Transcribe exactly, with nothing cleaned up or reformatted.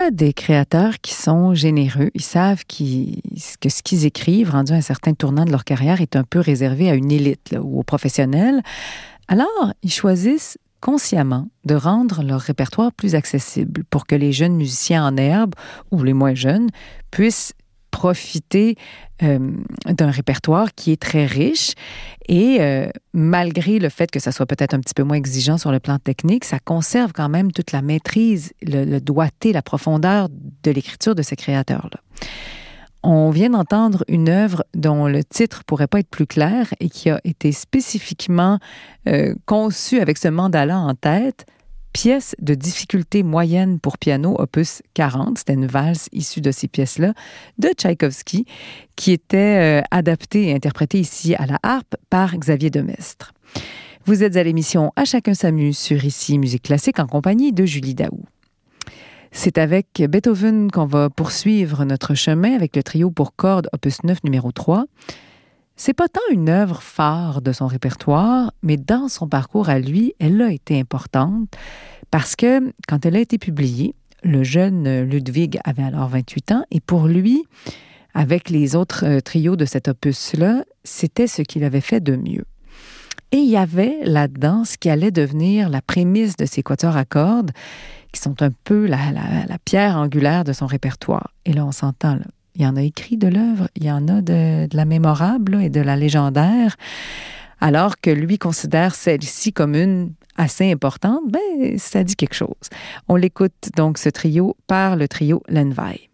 a des créateurs qui sont généreux. Ils savent qu'ils, que ce qu'ils écrivent, rendu à un certain tournant de leur carrière, est un peu réservé à une élite là, ou aux professionnels. Alors, ils choisissent consciemment de rendre leur répertoire plus accessible pour que les jeunes musiciens en herbe, ou les moins jeunes, puissent profiter euh, d'un répertoire qui est très riche et euh, malgré le fait que ça soit peut-être un petit peu moins exigeant sur le plan technique, ça conserve quand même toute la maîtrise, le, le doigté, la profondeur de l'écriture de ces créateurs-là. On vient d'entendre une œuvre dont le titre pourrait pas être plus clair et qui a été spécifiquement euh, conçue avec ce mandat-là en tête, pièce de difficulté moyenne pour piano, opus quarante. C'était une valse issue de ces pièces-là de Tchaïkovski qui était euh, adaptée et interprétée ici à la harpe par Xavier Demestre. Vous êtes à l'émission À chacun s'amuse sur Ici Musique Classique en compagnie de Julie Daou. C'est avec Beethoven qu'on va poursuivre notre chemin avec le trio pour cordes opus neuf numéro trois. C'est pas tant une œuvre phare de son répertoire, mais dans son parcours à lui, elle a été importante parce que quand elle a été publiée, le jeune Ludwig avait alors vingt-huit ans et pour lui, avec les autres trios de cet opus-là, c'était ce qu'il avait fait de mieux. Et il y avait là-dedans ce qui allait devenir la prémisse de ses quatuors à cordes, qui sont un peu la, la, la pierre angulaire de son répertoire. Et là, on s'entend, là. Il y en a écrit de l'œuvre, il y en a de, de la mémorable là, et de la légendaire, alors que lui considère celle-ci comme une assez importante, ben, ça dit quelque chose. On l'écoute donc ce trio par le trio Lenvai.